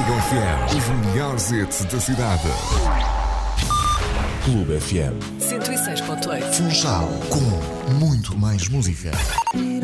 FM, os melhores hits da cidade. Clube FM 106.8. Funchal, com muito mais música.